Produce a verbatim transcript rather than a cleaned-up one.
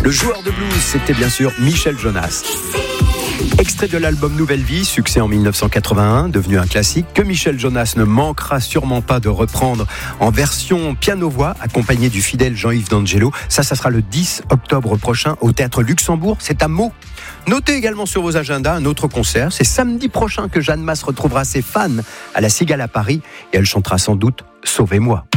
Le joueur de blues, c'était bien sûr Michel Jonas. Extrait de l'album Nouvelle Vie, succès en dix-neuf cent quatre-vingt-un, devenu un classique, que Michel Jonas ne manquera sûrement pas de reprendre en version piano-voix, accompagné du fidèle Jean-Yves D'Angelo. Ça, ça sera le dix octobre prochain au Théâtre Luxembourg, c'est à Meaux. Notez également sur vos agendas un autre concert, c'est samedi prochain que Jeanne Masse retrouvera ses fans à la Cigale à Paris et elle chantera sans doute « Sauvez-moi ».